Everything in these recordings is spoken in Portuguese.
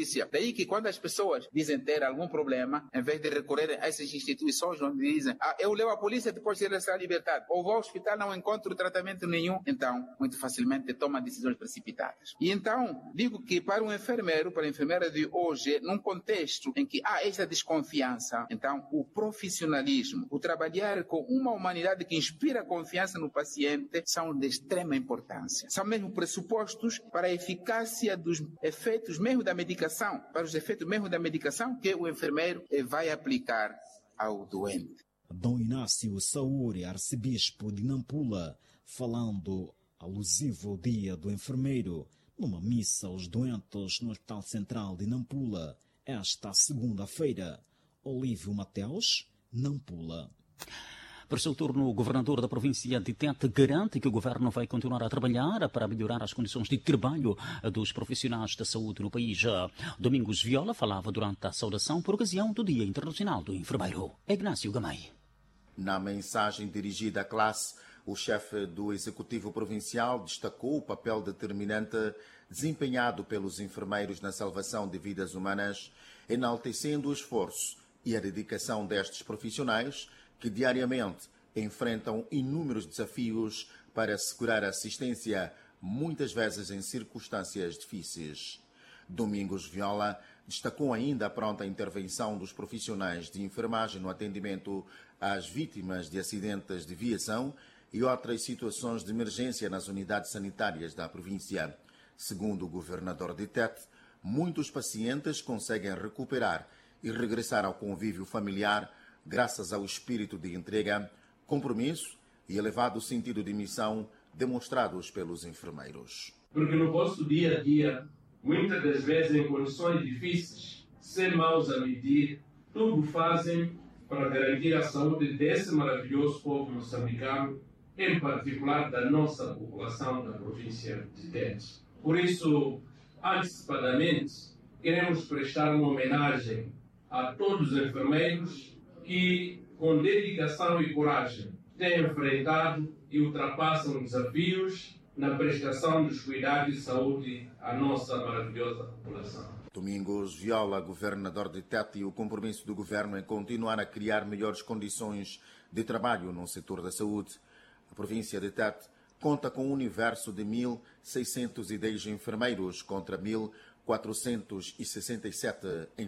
polícia. Daí que quando as pessoas dizem ter algum problema, em vez de recorrer a essas instituições onde dizem eu levo a polícia depois de ser libertado, ou vou ao hospital, não encontro tratamento nenhum, então muito facilmente toma decisões precipitadas. E então digo que para um enfermeiro, para a enfermeira de hoje, num contexto em que há esta desconfiança, então o profissionalismo, o trabalhar com uma humanidade que inspira confiança no paciente são de extrema importância. São mesmo pressupostos para a eficácia dos efeitos mesmo da medicação, para os efeitos mesmo da medicação que o enfermeiro vai aplicar ao doente. Dom Inácio Saúde, arcebispo de Nampula, falando alusivo ao Dia do Enfermeiro, numa missa aos doentes no Hospital Central de Nampula, esta segunda-feira. Olívio Mateus, Nampula. Por seu turno, o governador da província de Tete garante que o governo vai continuar a trabalhar para melhorar as condições de trabalho dos profissionais da saúde no país. Domingos Viola falava durante a saudação por ocasião do Dia Internacional do Enfermeiro. Ignácio Gamay. Na mensagem dirigida à classe, o chefe do Executivo Provincial destacou o papel determinante desempenhado pelos enfermeiros na salvação de vidas humanas, enaltecendo o esforço e a dedicação destes profissionais que diariamente enfrentam inúmeros desafios para assegurar assistência, muitas vezes em circunstâncias difíceis. Domingos Viola destacou ainda a pronta intervenção dos profissionais de enfermagem no atendimento às vítimas de acidentes de viação e outras situações de emergência nas unidades sanitárias da província. Segundo o governador de Tete, muitos pacientes conseguem recuperar e regressar ao convívio familiar graças ao espírito de entrega, compromisso e elevado sentido de missão demonstrados pelos enfermeiros. Porque no vosso dia a dia, muitas das vezes em condições difíceis, sem mãos a medir, tudo fazem para garantir a saúde desse maravilhoso povo moçambicano, em particular da nossa população da província de Tete. Por isso, antecipadamente, queremos prestar uma homenagem a todos os enfermeiros que, com dedicação e coragem, têm enfrentado e ultrapassam desafios na prestação dos cuidados de saúde à nossa maravilhosa população. Domingos Viola, governador de Tete, e o compromisso do governo em continuar a criar melhores condições de trabalho no setor da saúde. A província de Tete conta com um universo de 1.610 enfermeiros contra 1.467 em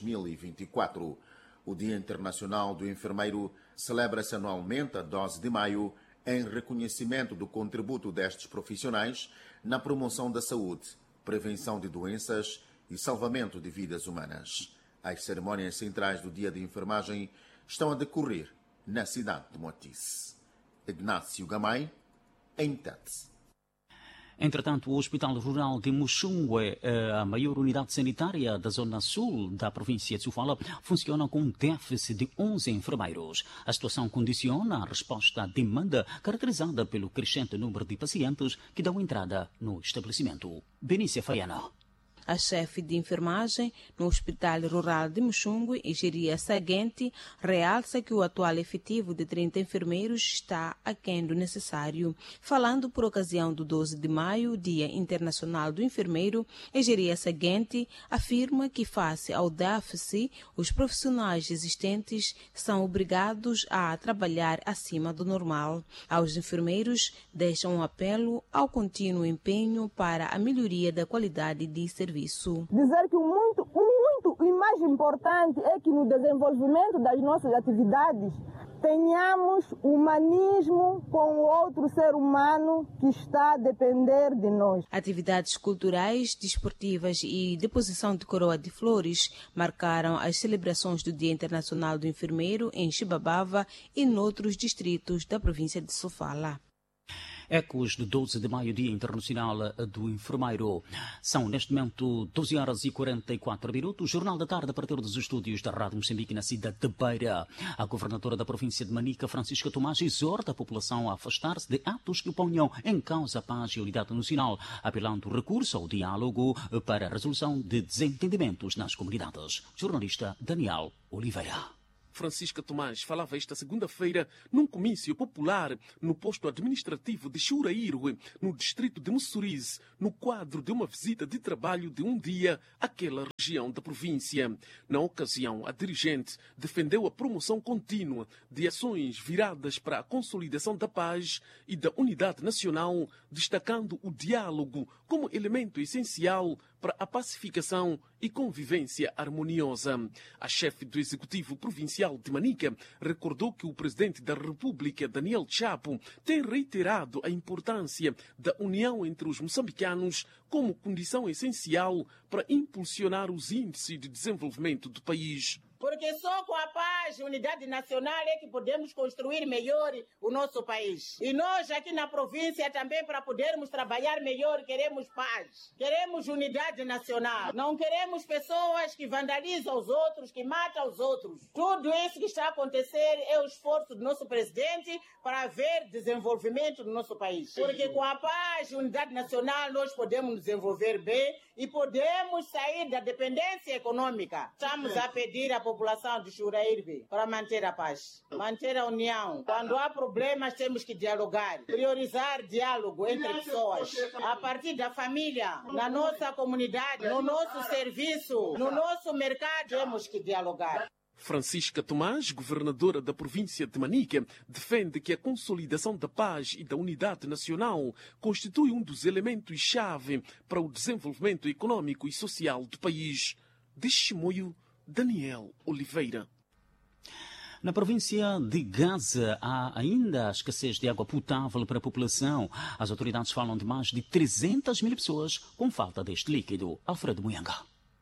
2024. O Dia Internacional do Enfermeiro celebra-se anualmente a 12 de maio em reconhecimento do contributo destes profissionais na promoção da saúde, prevenção de doenças e salvamento de vidas humanas. As cerimônias centrais do Dia de Enfermagem estão a decorrer na cidade de Moatize. Ignácio Gamay, em Tete. Entretanto, o Hospital Rural de Muxungue, a maior unidade sanitária da zona sul da província de Sofala, funciona com um déficit de 11 enfermeiros. A situação condiciona a resposta à demanda, caracterizada pelo crescente número de pacientes que dão entrada no estabelecimento. Benícia Faiana. A chefe de enfermagem no Hospital Rural de Muxungue, Engenharia Seguinte, realça que o atual efetivo de 30 enfermeiros está aquém do necessário. Falando por ocasião do 12 de maio, Dia Internacional do Enfermeiro, Engenharia Seguinte afirma que, face ao déficit, os profissionais existentes são obrigados a trabalhar acima do normal. Aos enfermeiros, deixam um apelo ao contínuo empenho para a melhoria da qualidade de serviço. Dizer que o e mais importante é que no desenvolvimento das nossas atividades tenhamos humanismo com o outro ser humano que está a depender de nós. Atividades culturais, desportivas e deposição de coroa de flores marcaram as celebrações do Dia Internacional do Enfermeiro em Xibabava e noutros distritos da província de Sofala. Ecos de 12 de maio, Dia Internacional do Enfermeiro. São, neste momento, 12 horas e 44 minutos. Jornal da tarde, a partir dos estúdios da Rádio Moçambique, na cidade de Beira. A governadora da província de Manica, Francisca Tomás, exorta a população a afastar-se de atos que ponham em causa a paz e a unidade nacional, apelando recurso ao diálogo para a resolução de desentendimentos nas comunidades. Jornalista Daniel Oliveira. Francisca Tomás falava esta segunda-feira num comício popular no posto administrativo de Churaíro, no distrito de Mussurize, no quadro de uma visita de trabalho de um dia àquela região da província. Na ocasião, a dirigente defendeu a promoção contínua de ações viradas para a consolidação da paz e da unidade nacional, destacando o diálogo como elemento essencial para a pacificação e convivência harmoniosa. A chefe do Executivo Provincial de Manica recordou que o presidente da República, Daniel Chapo, tem reiterado a importância da união entre os moçambicanos como condição essencial para impulsionar os índices de desenvolvimento do país. Porque só com a paz e unidade nacional é que podemos construir melhor o nosso país. E nós aqui na província também, para podermos trabalhar melhor, queremos paz. Queremos unidade nacional. Não queremos pessoas que vandalizam os outros, que matam os outros. Tudo isso que está a acontecer é o esforço do nosso presidente para haver desenvolvimento no nosso país. Porque com a paz e unidade nacional nós podemos nos desenvolver bem e podemos sair da dependência econômica. Estamos a pedir à população de Churaíro para manter a paz, manter a união. Quando há problemas temos que dialogar, priorizar diálogo entre pessoas, a partir da família, na nossa comunidade, no nosso serviço, no nosso mercado, temos que dialogar. Francisca Tomás, governadora da província de Manica, defende que a consolidação da paz e da unidade nacional constitui um dos elementos-chave para o desenvolvimento econômico e social do país. De Chimoio, Daniel Oliveira. Na província de Gaza há ainda a escassez de água potável para a população. As autoridades falam de mais de 300 mil pessoas com falta deste líquido. Alfredo Muyanga.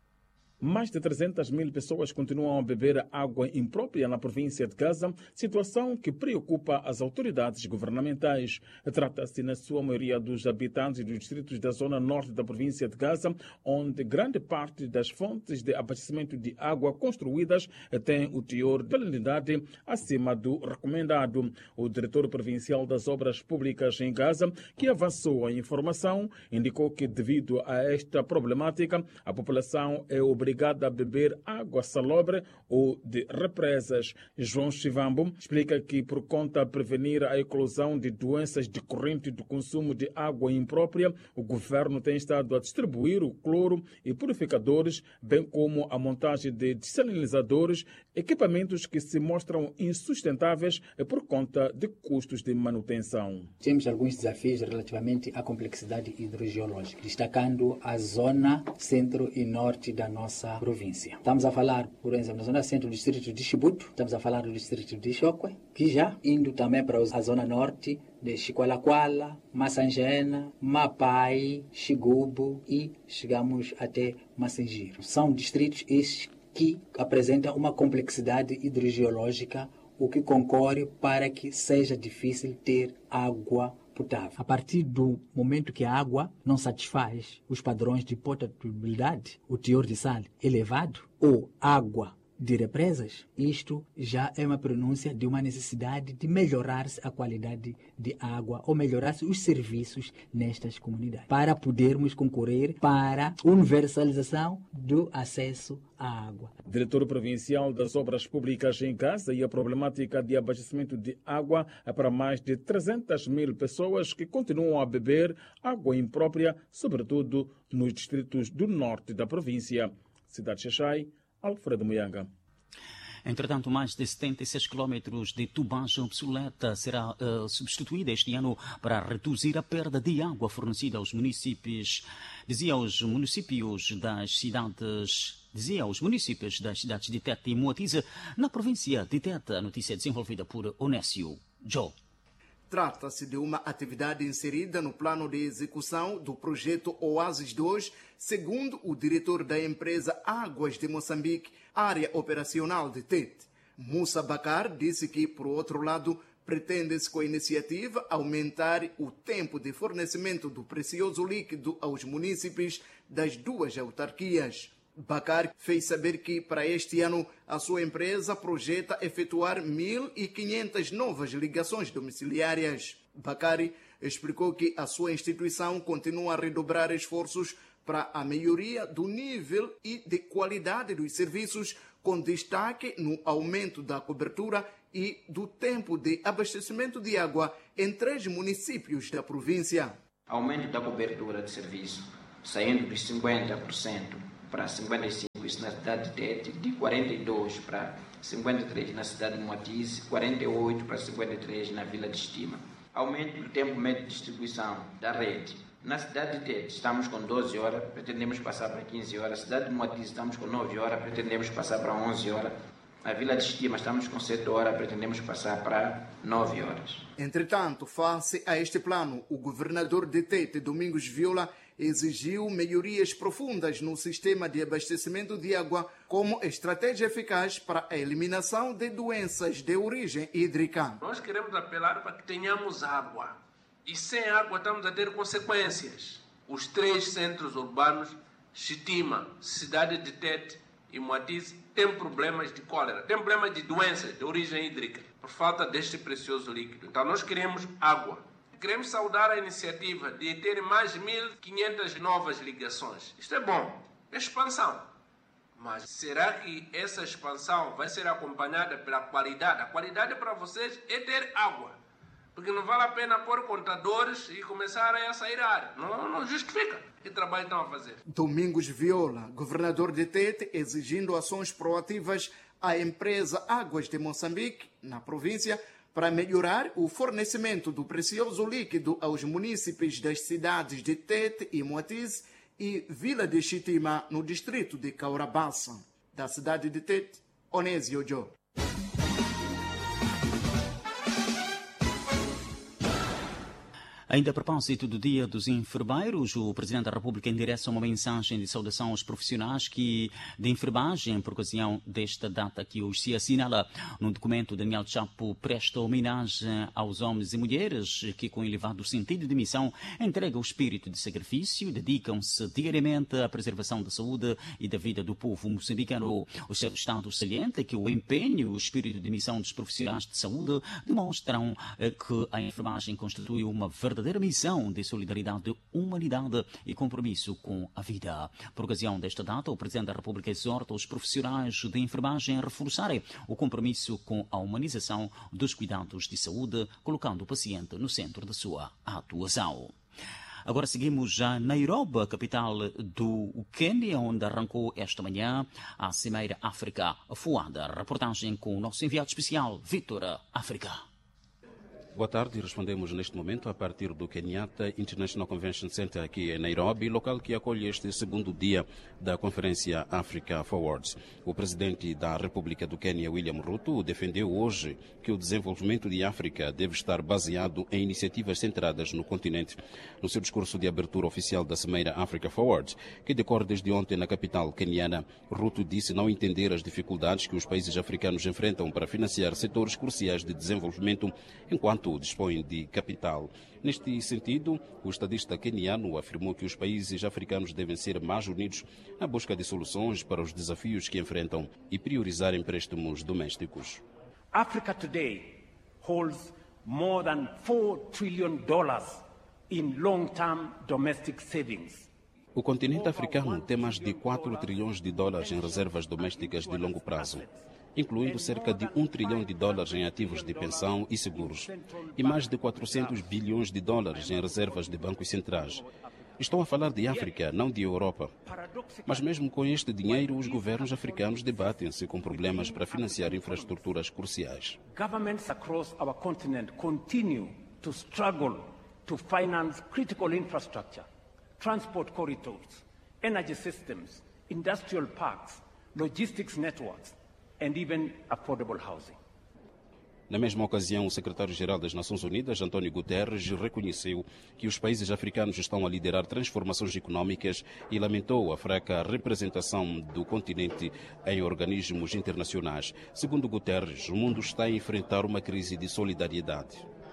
Mais de 300 mil pessoas continuam a beber água imprópria na província de Gaza, situação que preocupa as autoridades governamentais. Trata-se, na sua maioria, dos habitantes dos distritos da zona norte da província de Gaza, onde grande parte das fontes de abastecimento de água construídas tem o teor de salinidade acima do recomendado. O diretor provincial das obras públicas em Gaza, que avançou a informação, indicou que, devido a esta problemática, a população é obrigada a beber água salobre ou de represas. João Chivambo explica que, por conta de prevenir a eclosão de doenças decorrentes do consumo de água imprópria, o governo tem estado a distribuir o cloro e purificadores, bem como a montagem de dessalinizadores, equipamentos que se mostram insustentáveis por conta de custos de manutenção. Temos alguns desafios relativamente à complexidade hidrogeológica, destacando a zona centro e norte da nossa província. Estamos a falar, por exemplo, na zona centro do distrito de Chibuto, estamos a falar do distrito de Chokwe, que já indo também para a zona norte de Chiqualaquala, Massangena, Mapai, Xigubo e chegamos até Massangiro. São distritos estes que apresentam uma complexidade hidrogeológica, o que concorre para que seja difícil ter água potável. A partir do momento que a água não satisfaz os padrões de potabilidade, o teor de sal elevado, ou água de represas, isto já é uma pronúncia de uma necessidade de melhorar-se a qualidade de água ou melhorar-se os serviços nestas comunidades, para podermos concorrer para a universalização do acesso à água. Diretor provincial das obras públicas em Gaza e a problemática de abastecimento de água para mais de 300 mil pessoas que continuam a beber água imprópria, sobretudo nos distritos do norte da província. Cidade Xaxai, Alfredo Muyanga. Entretanto, mais de 76 quilómetros de tubagem obsoleta será substituída este ano para reduzir a perda de água fornecida aos municípios. Dizia aos municípios das cidades de Tete e Moatize, na província de Tete. A notícia é desenvolvida por Onésio Joe. Trata-se de uma atividade inserida no plano de execução do projeto Oasis 2, segundo o diretor da empresa Águas de Moçambique, área operacional de Tete. Moussa Bakar disse que, por outro lado, pretende-se com a iniciativa aumentar o tempo de fornecimento do precioso líquido aos munícipes das duas autarquias. Bakar fez saber que, para este ano, a sua empresa projeta efetuar 1.500 novas ligações domiciliárias. Bakar explicou que a sua instituição continua a redobrar esforços para a melhoria do nível e de qualidade dos serviços, com destaque no aumento da cobertura e do tempo de abastecimento de água em 3 municípios da província. Aumento da cobertura de serviço, saindo dos 50% para 55%, isso na cidade de Tete, de 42% para 53% na cidade de Moatize, 48% para 53% na Vila de Estima. Aumento do tempo médio de distribuição da rede. Na cidade de Tete estamos com 12 horas, pretendemos passar para 15 horas. Na cidade de Moatize estamos com 9 horas, pretendemos passar para 11 horas. Na Vila de Estima estamos com 7 horas, pretendemos passar para 9 horas. Entretanto, face a este plano, o governador de Tete, Domingos Viola, exigiu melhorias profundas no sistema de abastecimento de água como estratégia eficaz para a eliminação de doenças de origem hídrica. Nós queremos apelar para que tenhamos água. E sem água estamos a ter consequências. Os 3 centros urbanos, Estima, cidade de Tete e Moatize, têm problemas de cólera, têm problemas de doenças de origem hídrica, por falta deste precioso líquido. Então nós queremos água. Queremos saudar a iniciativa de ter mais de 1.500 novas ligações. Isto é bom, é expansão. Mas será que essa expansão vai ser acompanhada pela qualidade? A qualidade para vocês é ter água. Porque não vale a pena pôr contadores e começarem a sair a área. Não justifica. Que trabalho estão a fazer? Domingos Viola, governador de Tete, exigindo ações proativas à empresa Águas de Moçambique, na província, para melhorar o fornecimento do precioso líquido aos munícipes das cidades de Tete e Moatize e Vila de Chitima, no distrito de Caurabassa. Da cidade de Tete, Onésio Jô. Ainda a propósito do Dia dos Enfermeiros, o Presidente da República endereça uma mensagem de saudação aos profissionais de enfermagem por ocasião desta data que hoje se assinala. No documento, Daniel Chapo presta homenagem aos homens e mulheres que, com elevado sentido de missão, entregam o espírito de sacrifício, dedicam-se diariamente à preservação da saúde e da vida do povo moçambicano. O seu Estado salienta que o empenho e o espírito de missão dos profissionais de saúde demonstram que a enfermagem constitui uma verdadeira missão de solidariedade, humanidade e compromisso com a vida. Por ocasião desta data, o Presidente da República exorta os profissionais de enfermagem a reforçarem o compromisso com a humanização dos cuidados de saúde, colocando o paciente no centro da sua atuação. Agora seguimos a Nairobi, capital do Quênia, onde arrancou esta manhã a Cimeira África FOAD. Reportagem com o nosso enviado especial, Vítor África. Boa tarde, respondemos neste momento a partir do Kenyatta International Convention Center aqui em Nairobi, local que acolhe este segundo dia da Conferência Africa Forward. O presidente da República do Quênia, William Ruto, defendeu hoje que o desenvolvimento de África deve estar baseado em iniciativas centradas no continente. No seu discurso de abertura oficial da Cimeira Africa Forward, que decorre desde ontem na capital queniana, Ruto disse não entender as dificuldades que os países africanos enfrentam para financiar setores cruciais de desenvolvimento, enquanto dispõe de capital. Neste sentido, o estadista queniano afirmou que os países africanos devem ser mais unidos na busca de soluções para os desafios que enfrentam e priorizar empréstimos domésticos. Africa today holds more than $4 trillion in long-term domestic savings. O continente africano tem mais de 4 trilhões de dólares em reservas domésticas de longo prazo, incluindo cerca de $1 trilhão em ativos de pensão e seguros, e mais de 400 bilhões de dólares em reservas de bancos centrais. Estou a falar de África, não de Europa. Mas mesmo com este dinheiro, os governos africanos debatem-se com problemas para financiar infraestruturas cruciais. Governments across our continent continue to struggle to finance critical infrastructure, transport corridors, energy systems, industrial parks, logistics networks, and even affordable housing. Na mesma ocasião, o secretário-geral das Nações Unidas, António Guterres, reconheceu que os países africanos estão a liderar transformações econômicas e lamentou a fraca representação do continente em organismos internacionais. Segundo Guterres, o mundo está a enfrentar uma crise de solidariedade.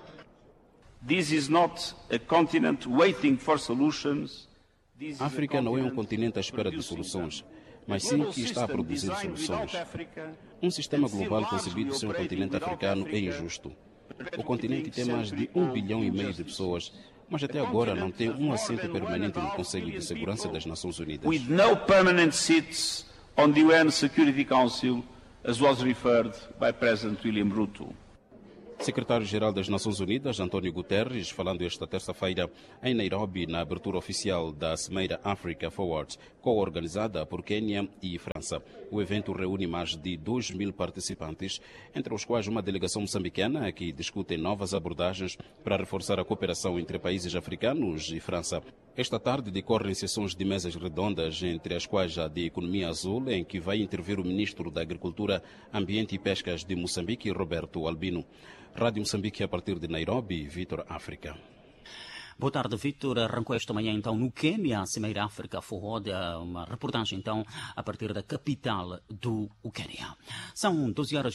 This is not a continent waiting for solutions. A África não é um continente à espera de soluções, mas sim que está a produzir soluções. Um sistema global concebido sem o continente africano é injusto. O continente tem mais de 1,5 bilhão de pessoas, mas até agora não tem um assento permanente no Conselho de Segurança das Nações Unidas. With no permanent seats on the UN Security Council, as was referred by President William Ruto. Secretário-Geral das Nações Unidas, António Guterres, falando esta terça-feira em Nairobi, na abertura oficial da Cimeira Africa Forward, co-organizada por Quênia e França. O evento reúne mais de 2.000 participantes, entre os quais uma delegação moçambicana que discute novas abordagens para reforçar a cooperação entre países africanos e França. Esta tarde decorrem sessões de mesas redondas, entre as quais a de Economia Azul, em que vai intervir o Ministro da Agricultura, Ambiente e Pescas de Moçambique, Roberto Albino. Rádio Moçambique, a partir de Nairobi, Vitor África. Boa tarde, Vítor. Arrancou esta manhã, então, no Quênia, a Cimeira África Forward, uma reportagem, então, a partir da capital do Quênia. São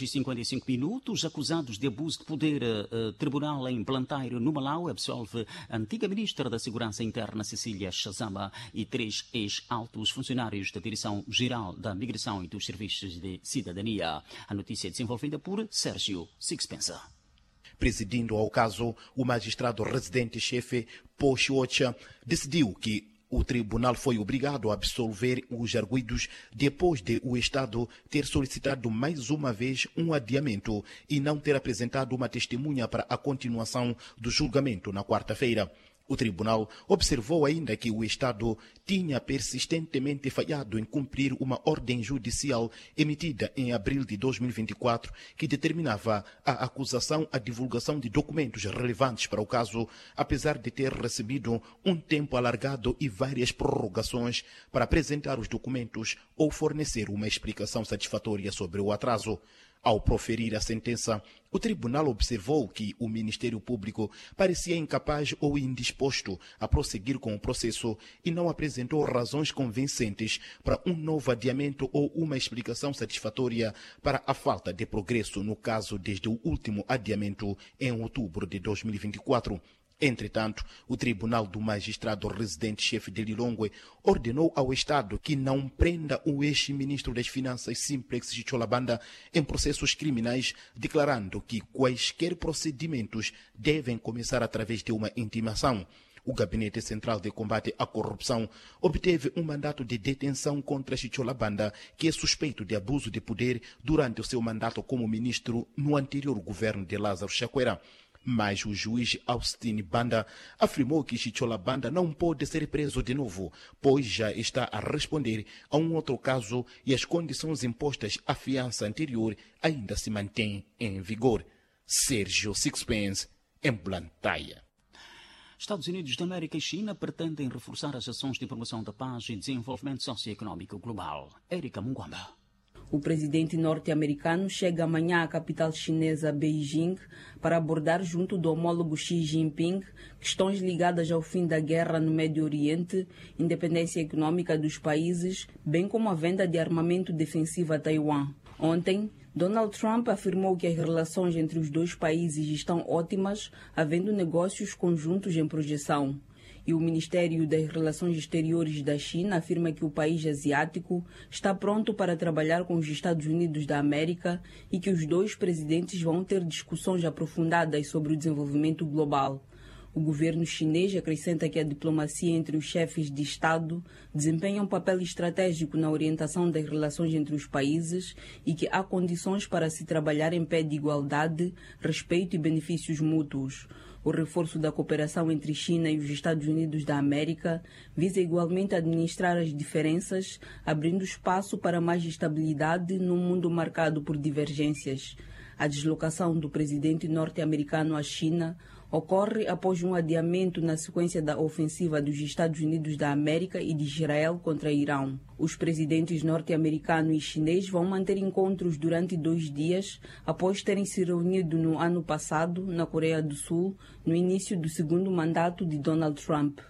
12h55. Acusados de abuso de poder, tribunal em Blantyre, no Malau, absolve a antiga ministra da Segurança Interna, Cecília Chazama, e 3 ex-altos funcionários da Direção-Geral da Migração e dos Serviços de Cidadania. A notícia é desenvolvida por Sérgio Sixpensa. Presidindo ao caso, o magistrado residente-chefe Pochiocha decidiu que o tribunal foi obrigado a absolver os arguidos depois de o Estado ter solicitado mais uma vez um adiamento e não ter apresentado uma testemunha para a continuação do julgamento na quarta-feira. O tribunal observou ainda que o Estado tinha persistentemente falhado em cumprir uma ordem judicial emitida em abril de 2024 que determinava a acusação à divulgação de documentos relevantes para o caso, apesar de ter recebido um tempo alargado e várias prorrogações para apresentar os documentos ou fornecer uma explicação satisfatória sobre o atraso. Ao proferir a sentença, o tribunal observou que o Ministério Público parecia incapaz ou indisposto a prosseguir com o processo e não apresentou razões convincentes para um novo adiamento ou uma explicação satisfatória para a falta de progresso no caso desde o último adiamento em outubro de 2024. Entretanto, o Tribunal do Magistrado Residente-Chefe de Lilongwe ordenou ao Estado que não prenda o ex-ministro das Finanças Simplex Chicholabanda em processos criminais, declarando que quaisquer procedimentos devem começar através de uma intimação. O Gabinete Central de Combate à Corrupção obteve um mandato de detenção contra Chicholabanda, que é suspeito de abuso de poder durante o seu mandato como ministro no anterior governo de Lázaro Chakwera. Mas o juiz Austin Banda afirmou que Chicholabanda não pode ser preso de novo, pois já está a responder a um outro caso e as condições impostas à fiança anterior ainda se mantêm em vigor. Sérgio Sixpence, em Blantyre. Estados Unidos da América e China pretendem reforçar as ações de promoção da paz e desenvolvimento socioeconômico global. Érica Mungwamba. O presidente norte-americano chega amanhã à capital chinesa, Beijing, para abordar junto do homólogo Xi Jinping questões ligadas ao fim da guerra no Médio Oriente, independência econômica dos países, bem como a venda de armamento defensivo a Taiwan. Ontem, Donald Trump afirmou que as relações entre os dois países estão ótimas, havendo negócios conjuntos em projeção. E o Ministério das Relações Exteriores da China afirma que o país asiático está pronto para trabalhar com os Estados Unidos da América e que os dois presidentes vão ter discussões aprofundadas sobre o desenvolvimento global. O governo chinês acrescenta que a diplomacia entre os chefes de Estado desempenha um papel estratégico na orientação das relações entre os países e que há condições para se trabalhar em pé de igualdade, respeito e benefícios mútuos. O reforço da cooperação entre China e os Estados Unidos da América visa igualmente administrar as diferenças, abrindo espaço para mais estabilidade num mundo marcado por divergências. A deslocação do presidente norte-americano à China ocorre após um adiamento na sequência da ofensiva dos Estados Unidos da América e de Israel contra Irão. Os presidentes norte-americano e chinês vão manter encontros durante 2 dias após terem se reunido no ano passado na Coreia do Sul, no início do segundo mandato de Donald Trump.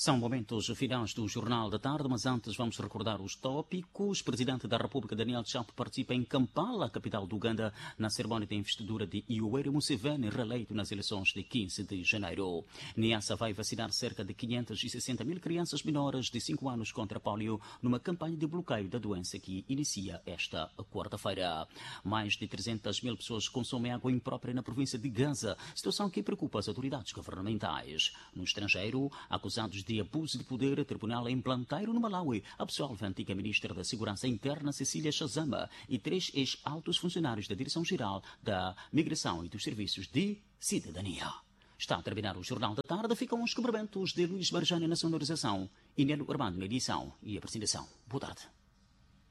São momentos finais do Jornal da Tarde, mas antes vamos recordar os tópicos. O Presidente da República, Daniel Chapo, participa em Kampala, capital do Uganda, na cerimônia de investidura de Yoweri Museveni, reeleito nas eleições de 15 de janeiro. Niassa vai vacinar cerca de 560 mil crianças menores de 5 anos contra a polio, numa campanha de bloqueio da doença que inicia esta quarta-feira. Mais de 300 mil pessoas consomem água imprópria na província de Gaza, situação que preocupa as autoridades governamentais. No estrangeiro, acusados de abuso de poder, o tribunal em Blantyre, no Malawi, absolve a antiga ministra da Segurança Interna, Cecília Chazama, e 3 ex-altos funcionários da Direção-Geral da Migração e dos Serviços de Cidadania. Está a terminar o Jornal da Tarde. Ficam os cumprimentos de Luís Barjani na sonorização e Nelo Armando na edição e apresentação. Boa tarde.